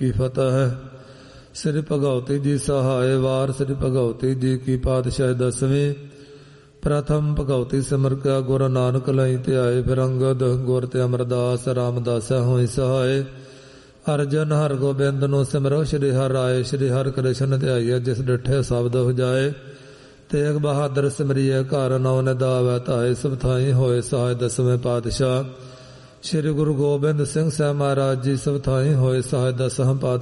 ਕੀ ਫਤਿਹ ਹੈ। ਸ੍ਰੀ ਭਗਵਤੀ ਜੀ ਸਹਾਇ ਵਾਰ। ਸ੍ਰੀ ਭਗਵਤੀ ਜੀ ਕੀ ਪਾਤਸ਼ਾਹੀ ਦਸਵੀਂ। ਪ੍ਰਥਮ ਭਗਵਤੀ ਸਿਮਰ ਕਿਆ ਗੁਰ ਨਾਨਕ ਲਈ ਧਿਆਏ। ਫਿਰ ਅੰਗਦ ਗੁਰ ਤੇ ਅਮਰਦਾਸ ਰਾਮਦਾਸ ਹੋਈ ਸਹਾਇ। ਅਰਜਨ ਹਰਿ ਗੋਬਿੰਦ ਨੂੰ ਸਿਮਰੋ ਸ਼੍ਰੀ ਹਰਿ ਰਾਏ। ਸ਼੍ਰੀ ਹਰਿ ਕ੍ਰਿਸ਼ਨ ਧਿਆਈਐ ਜਿਸ ਡਿਠੇ ਸ਼ਬਦ ਹੁਜਾਏ। ਤੇਗ ਬਹਾਦਰ ਸਿਮਰੀਏ ਘਰ ਨੌ ਨਿਦਾਵੈ ਧਾਏ। ਸਭ ਥਾਈ ਹੋਏ ਸਹਾਇ ਦਸਵੇਂ ਪਾਤਸ਼ਾਹ। ਸ਼੍ਰੀ ਗੁਰੂ ਗੋਬਿੰਦ ਸਿੰਘ ਸਾਹਿਬ ਮਹਾਰਾਜ ਜੀ ਸਭ ਥਾਈ ਹੋਏ ਸਹਾਇ ਦਸਮ ਪਾਤਸ਼ਾਹ।